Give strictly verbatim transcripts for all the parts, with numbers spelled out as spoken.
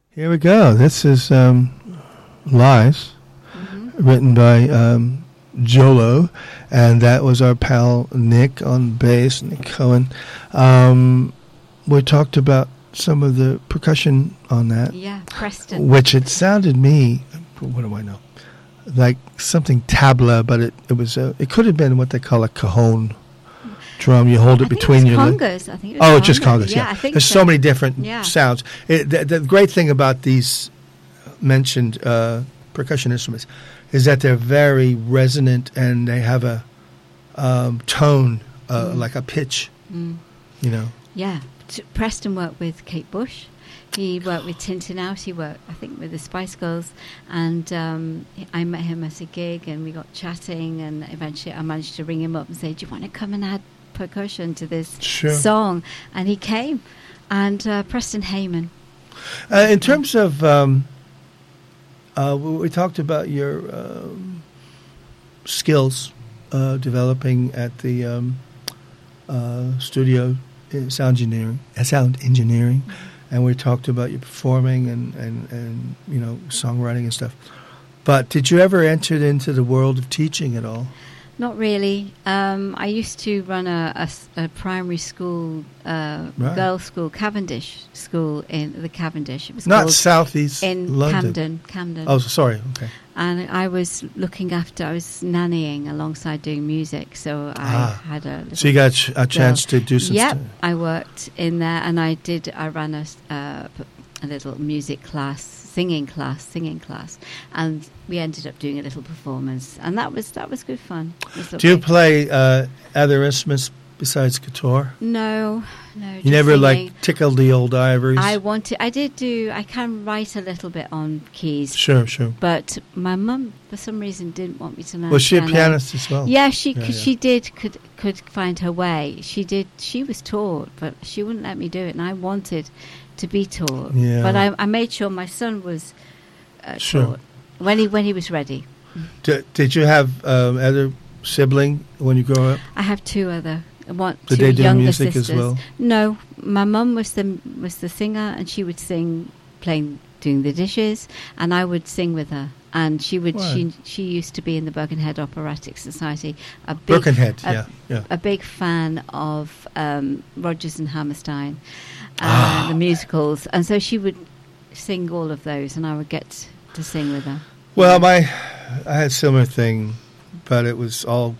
Here we go. This is um, Lies, mm-hmm. written by um, Jolo, and that was our pal Nick on bass, Nick Cohen. Um, we talked about some of the percussion on that. Yeah, Preston. Which it sounded me, what do I know, like something tabla, but it, it was a, it could have been what they call a cajon drum. You hold it I think between it was your congas. lips. I think it was Oh, congas. just congas. Yeah, Yeah, I think there's so. so many different yeah. sounds. It, the, the great thing about these mentioned uh, percussion instruments is that they're very resonant and they have a um, tone, uh, mm. like a pitch. Mm. You know. Yeah, T- Preston worked with Kate Bush. He worked with Tintin Out. He worked, I think, with the Spice Girls. And um, I met him at a gig and we got chatting. And eventually I managed to ring him up and say, do you want to come and add percussion to this sure. song? And he came. And uh, Preston Heyman. Uh, in terms of, um, uh, we talked about your um, skills uh, developing at the um, uh, studio, sound engineering, sound engineering. Mm-hmm. And we talked about you performing and, and, and, you know, songwriting and stuff. But did you ever enter into the world of teaching at all? Not really. Um, I used to run a, a, a primary school, uh, right. girls' school, Cavendish School in the Cavendish. It was Not called Southeast in London. Camden. Camden. Oh, sorry. Okay. And I was looking after, I was nannying alongside doing music, so I ah. had a little So you got a chance girl. to do some yep, stuff. I worked in there, and I did, I ran a, uh, a little music class, singing class, singing class, and we ended up doing a little performance, and that was that was good fun. Do you play uh, other instruments besides guitar? No, no. You just never singing. like tickled the old ivories? I wanted. I did do. I can write a little bit on keys. Sure, sure. But my mum, for some reason, didn't want me to learn. Was she piano. a pianist as well? Yeah, she yeah, cause yeah. she did could could find her way. She did. She was taught, but she wouldn't let me do it, and I wanted to be taught. Yeah. But I, I made sure my son was uh, sure. taught when he when he was ready. D- did you have um, other sibling when you grew up? I have two other. One, Did two they do younger music sisters. as well? No, my mum was the was the singer, and she would sing, playing, doing the dishes, and I would sing with her. And she would Wow. she she used to be in the Birkenhead Operatic Society. A big, Birkenhead, a, yeah, yeah. A big fan of um, Rodgers and Hammerstein, and Ah. the musicals, and so she would sing all of those, and I would get to sing with her. Well, my I had a similar thing, but it was all.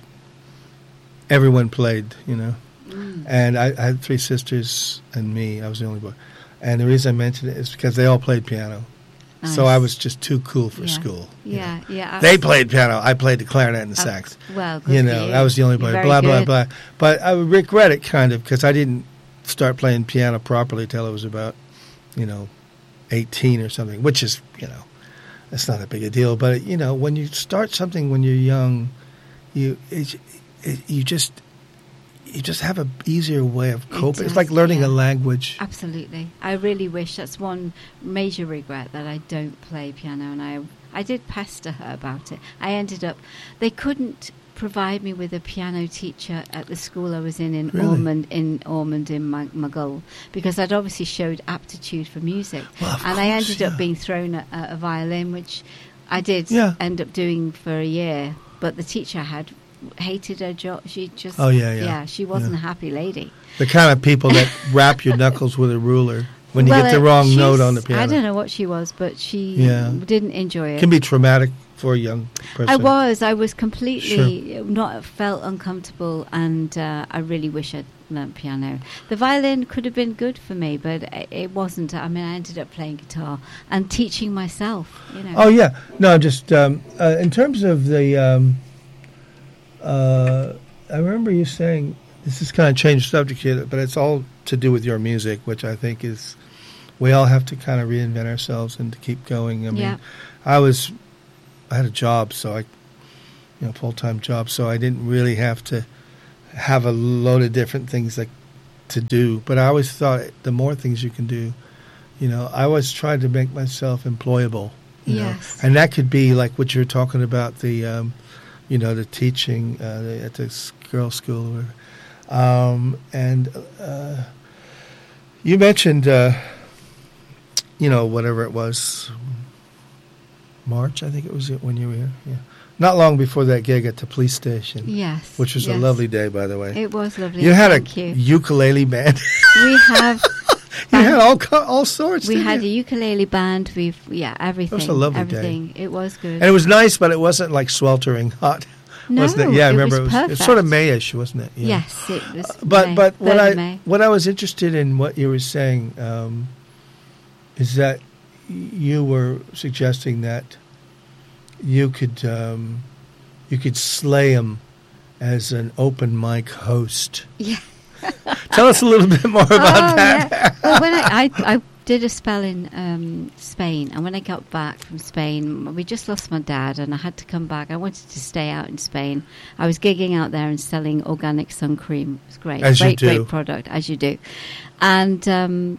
Everyone played, you know. Mm. And I, I had three sisters and me. I was the only boy. And the reason I mentioned it is because they all played piano. Nice. So I was just too cool for yeah. school. Yeah, know. yeah. They played piano. I played the clarinet and the uh, sax. Well, good You know, you. I was the only boy. Blah, blah, blah. But I regret it kind of because I didn't start playing piano properly till I was about, you know, eighteen or something, which is, you know, that's not a big a deal. But, you know, when you start something when you're young, you it, it, you just you just have an easier way of coping. It does, it's like learning yeah. a language. Absolutely. I really wish. That's one major regret, that I don't play piano. And I I did pester her about it. I ended up, they couldn't provide me with a piano teacher at the school I was in in really? Ormond in Ormond in Maghull, because I'd obviously showed aptitude for music. Well, and course, I ended yeah. up being thrown at a, a violin, which I did yeah. end up doing for a year. But the teacher had hated her job. She just oh yeah yeah yeah she wasn't yeah. a happy lady. The kind of people that wrap your knuckles with a ruler when you well, get the wrong note on the piano. I don't know what she was, but she yeah. didn't enjoy it. It can be traumatic for a young person. I was I was completely sure. not felt uncomfortable, and uh, I really wish I'd learned piano. The violin could have been good for me, but it, it wasn't. I mean, I ended up playing guitar and teaching myself, you know. Oh yeah, no, just um, uh, in terms of the um, Uh, I remember you saying, this is kind of changed subject here, but it's all to do with your music, which I think is, we all have to kind of reinvent ourselves and to keep going. I mean, yeah. I was, I had a job, so I, you know, full-time job, so I didn't really have to have a load of different things like to do. But I always thought the more things you can do, you know, I always tried to make myself employable. You yes. know? And that could be like what you're talking about, the, um, you know, the teaching uh, the, at this girls' school. Or whatever. Um, and uh, you mentioned uh, you know, whatever it was, March, I think it was when you were here. Yeah. Not long before that gig at the police station. Yes. Which was yes. a lovely day, by the way. It was lovely. You had Thank a you. ukulele band. We have. You had all co- all sorts. We didn't had you? a ukulele band. We've yeah everything. It was a lovely everything. day. It was good. And it was nice, but it wasn't like sweltering hot. No, wasn't it? Yeah, I it remember was it was, it was sort of Mayish, wasn't it? Yeah. Yes, it was. But May, but what third I of May. what I was interested in what you were saying um, is that you were suggesting that you could um, you could slay him as an open mic host. Yeah. Tell us a little bit more about oh, that. Yeah. Well, when I, I, I did a spell in um, Spain, and when I got back from Spain, we just lost my dad, and I had to come back. I wanted to stay out in Spain. I was gigging out there and selling organic sun cream. It was great. As great, you do. Great product, as you do. And um,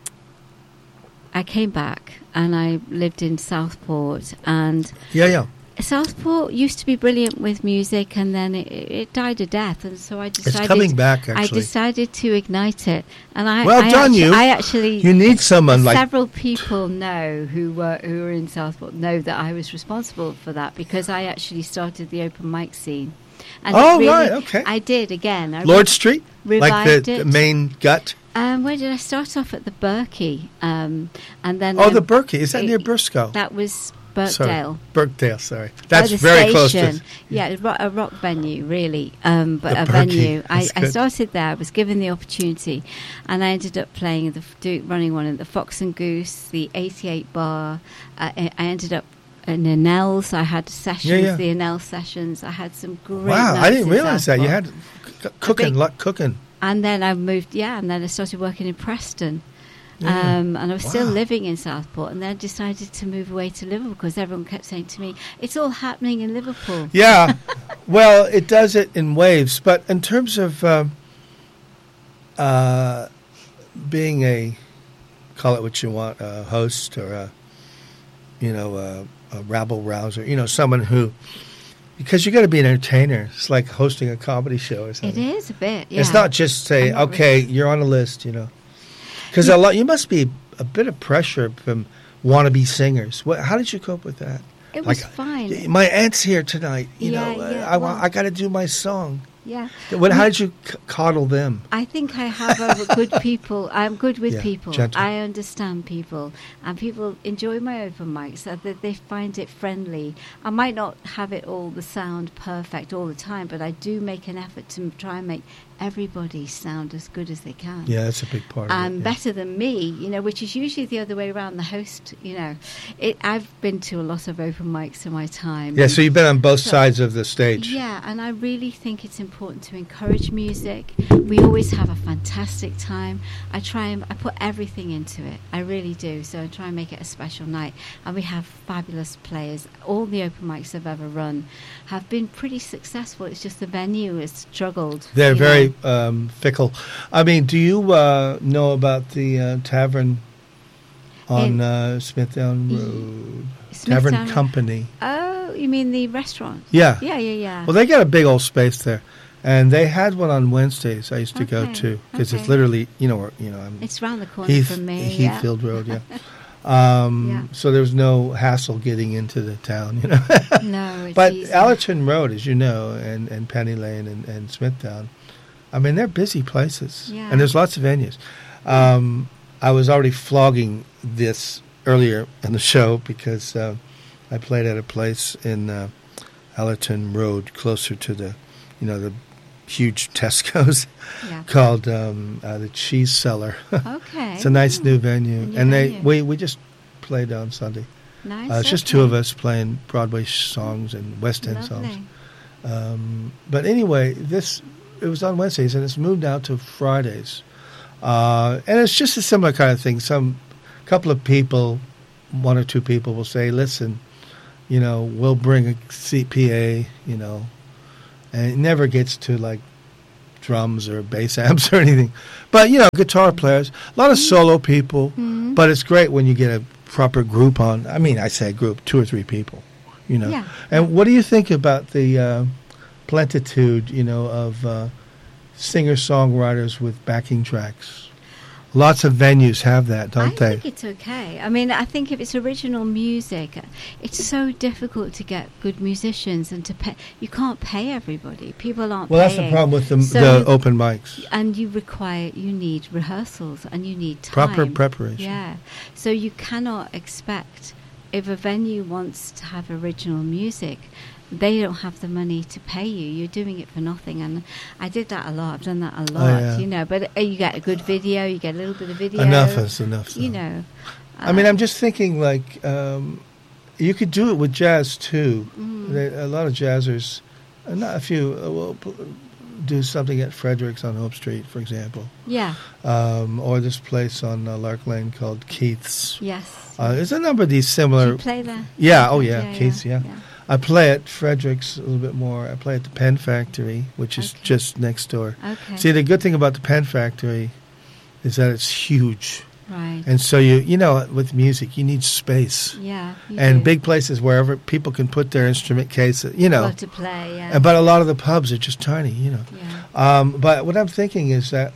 I came back, and I lived in Southport, and Yeah, yeah. Southport used to be brilliant with music, and then it, it died a death, and so I decided It's coming back, I actually. decided to ignite it, and I Well I done, actu- you. I actually You need someone like several people know who were who were in Southport know that I was responsible for that because I actually started the open mic scene. And Oh, it really, right, okay. I did again. I Lord Street, like revived the, the it. main gut. Um, where did I start off at the Berkey, um, and then Oh, um, the Berkey. Is that it- near Briscoe? That was Sorry. Birkdale. Birkdale, sorry. By That's the very close station. to... Yeah, a rock, a rock venue, really, um, but The a Berkey. venue. I, That's I good. started there. I was given the opportunity, and I ended up playing the do, running one at the Fox and Goose, the eighty-eight Bar. Uh, I I ended up in Enels. I had sessions, Yeah, yeah. the Enel sessions. I had some great. Wow, nights I didn't in realize that. You Southport. had c- cooking, big- luck cooking. And then I moved, yeah, and then I started working in Preston. Yeah. Um, and I was still Wow. living in Southport, and then decided to move away to Liverpool because everyone kept saying to me, "It's all happening in Liverpool." Yeah, well, it does it in waves. But in terms of um, uh, being a, call it what you want, a host or a, you know, a, a rabble rouser, you know, someone who, because you got to be an entertainer. It's like hosting a comedy show or It something. is a bit, yeah. It's not just say, I'm not okay, you're on a list, you know. Because a lot, you must be a bit of pressure from wannabe singers. What, how did you cope with that? It was Like, fine. My aunt's here tonight. You Yeah, know, uh, yeah, I want. well- I got to do my song. Yeah. What, how did you c- coddle them? I think I have a good people. I'm good with Yeah, people. gentle. I understand people, and people enjoy my open mics. So that they find it friendly. I might not have it all the sound perfect all the time, but I do make an effort to try and make everybody sound as good as they can. Yeah, that's a big part Um, of it. yeah. better than me, you know, which is usually the other way around. The host, you know, it, I've been to a lot of open mics in my time. Yeah, and- so you've been on both So- sides of the stage. yeah, and I really think it's important to encourage music. We always have a fantastic time. I try and I put everything into it. I really do. So I try and make it a special night. And we have fabulous players. All the open mics I've ever run have been pretty successful. It's just the venue has struggled. They're you very know. um, fickle. I mean, do you uh, know about the uh, tavern on In- uh, Smithdown Y- Road? Smithtown Tavern Road. Company. Oh, you mean the restaurant? Yeah. Yeah, yeah, yeah. Well, they got a big old space there, and they had one on Wednesdays. I used to go Okay, to because it's okay. literally, you know, where, you know, I'm It's round the corner Heath, from me. yeah. Heathfield Road. Yeah. Um, Yeah. So there was no hassle getting into the town, you know. No, it's But easy. Allerton Road, as you know, and, and Penny Lane and, and Smithtown, I mean, they're busy places. Yeah. And there's lots of venues. Um, I was already flogging this earlier in the show because uh, I played at a place in uh, Allerton Road, closer to the, you know, the huge Tesco's, Yeah. called um, uh, the Cheese Cellar. Okay. It's a nice new venue. New and they venue. we, we just played on Sunday. Nice. Uh, it's just okay. two of us playing Broadway songs and West End songs. Lovely. Um, but anyway, this it was on Wednesdays and it's moved out to Fridays, uh, and it's just a similar kind of thing. Some couple of people, one or two people, will say, "Listen, you know, we'll bring a C P A, you know," and it never gets to like drums or bass amps or anything. But you know, guitar players, a lot of solo people. Mhm. But it's great when you get a proper group on. I mean, I say group, two or three people. You know. Yeah. And what do you think about the uh, plentitude, you know, of uh, singer-songwriters with backing tracks? Lots of venues have that, don't I they? think it's okay. I mean, I think if it's original music, it's so difficult to get good musicians and to pay. You can't pay everybody. People aren't Well, paying. that's the problem with the, So- the open mics. And you require, you need rehearsals and you need time. Proper preparation. Yeah. So you cannot expect, if a venue wants to have original music, they don't have the money to pay you. You're doing it for nothing. And I did that a lot. I've done that a lot, yeah. you know. But uh, you get a good video, you get a little bit of video. Enough is enough. You though. know. I mean, Uh, I'm just thinking, like, um, you could do it with jazz, too. Mm. There, a lot of jazzers, uh, not a few, uh, will p- do something at Fredericks on Hope Street, for example. Yeah. Um, or this place on uh, Lark Lane called Keith's. Yes. Uh, there's a number of these Do similar... you play there? Yeah, oh yeah, Keith's, yeah. yeah. I play at Fredericks a little bit more. I play at the Pen Factory, which is Okay. just next door. Okay. See, the good thing about the Pen Factory is that it's huge. Right. And so, you you know, with music, you need space. Yeah. you And do. big places wherever people can put their instrument case, you know. Well, to play, yeah. And- But a lot of the pubs are just tiny, you know. yeah. Um, but what I'm thinking is that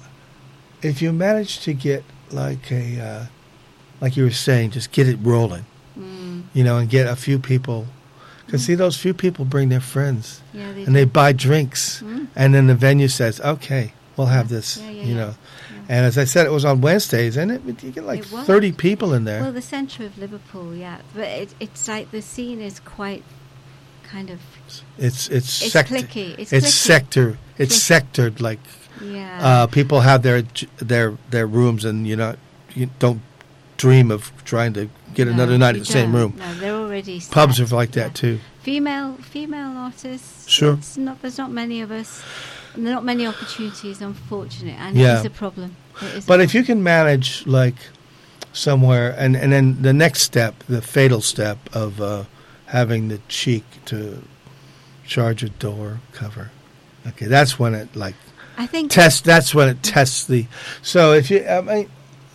if you manage to get like a, uh, like you were saying, just get it rolling, Mm. you know, and get a few people. Because see, those few people bring their friends. Yeah, they And do. they buy drinks. Mm. And then the venue says, okay, we'll have Yeah. this, Yeah, yeah, you yeah. know. And as I said, it was on Wednesdays, and it you get like It was. thirty people in there. Well, the centre of Liverpool, yeah. But it, it's like the scene is quite kind of... it's it's It's sector. clicky. It's, It's clicky. sector. It's Clicky. sectored. Like Yeah. uh, people have their j- their their rooms, and you know you don't dream of trying to get No, another night you in the same don't. room. No, they're already set. Pubs are like Yeah. that too. Female female artists. Sure. It's not, there's not many of us. And there are not many opportunities, unfortunately. And Yeah. it is a problem. It is a But if you problem. can manage like somewhere, and and then the next step, the fatal step of uh, having the cheek to charge a door cover. Okay, that's when it like I think... test. That's when it tests the. So if you, I mean,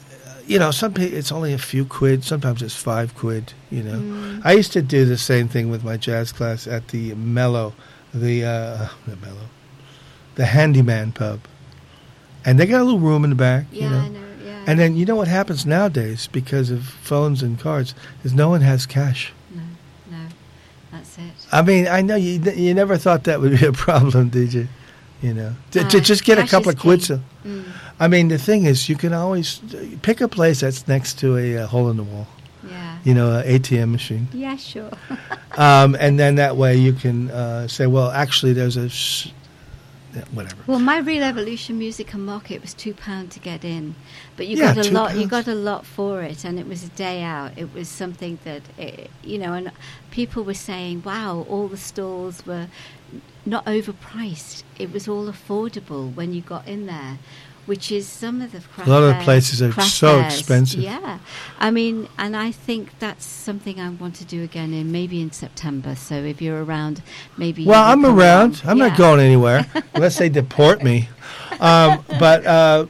you know, some people it's only a few quid. Sometimes it's five quid. You know, Mm. I used to do the same thing with my jazz class at the Mellow, the uh, the Mellow, the Handyman pub, and they got a little room in the back. Yeah, you know. I know. Yeah. And then you know what happens nowadays because of phones and cards is no one has cash. No, no. That's it. I mean, I know you you never thought that would be a problem, did you? You know, to, to Uh, just get a cash couple is of quid. king. So, Mm. I mean, the thing is, you can always pick a place that's next to a, uh hole in the wall. Yeah. You know, an A T M machine, Yeah, sure. um, and then that way you can uh, say, well, actually, there's a sh- yeah, whatever. Well, my Real Evolution Music and Market was two pound to get in, but you Yeah, got a two lot. You pounds. got a lot for it, and it was a day out. It was something that it, you know, and people were saying, "Wow, all the stalls were not overpriced. It was all affordable when you got in there." Which is some of the craft A lot of the fairs- places are craft so fairs. expensive. Yeah, I mean, and I think that's something I want to do again in maybe in September. So if you're around, maybe. Well, you I'm come around. along. I'm Yeah. not going anywhere unless they deport me. Um, but uh,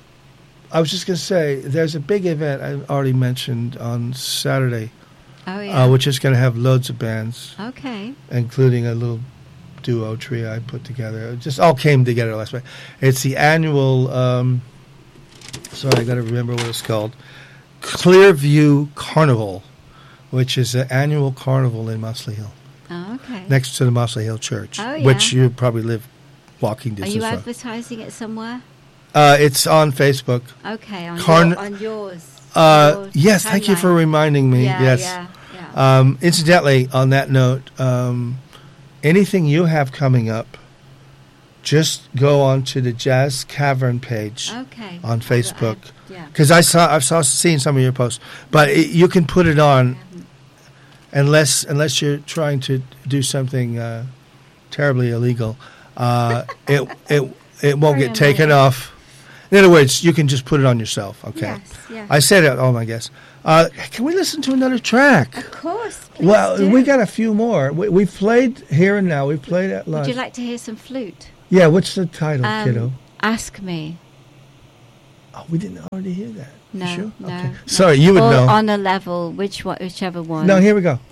I was just going to say, there's a big event I already mentioned on Saturday, Oh yeah. uh, which is going to have loads of bands, Okay. including a little duo trio I put together. It just all came together last night. It's the annual. Um, sorry, I got to remember what it's called. Clearview Carnival, which is an annual carnival in Mossley Hill, Oh, okay. next to the Mossley Hill Church, Oh, which yeah. you probably live walking Are distance you from. advertising it somewhere? Uh, it's on Facebook. Okay, on, Carn- your, on yours. Uh, your yes, thank you for timeline. reminding me. Yeah, yes. yeah, yeah. Um, incidentally, on that note, um, anything you have coming up, just go on to the Jazz Cavern page Okay. on I- Facebook. I- yeah. Because I saw, I've saw, seen some of your posts, but it, you can put it on Um, unless unless you're trying to do something uh, terribly illegal. Uh, it it it won't Very get taken annoying. off. In other words, you can just put it on yourself. Okay. Yes, yes. I said it. Oh my guess. Uh, can we listen to another track? Of course. Please Well, do. we got a few more. We, we've played Here and Now. We've played at Would lunch. you like to hear some flute? Yeah. What's the title, Um, kiddo? Ask Me. Oh, we didn't already hear that. You No, sure? no, Okay. no. Sorry, you would or know. On a Level, which one, whichever one. No, here we go.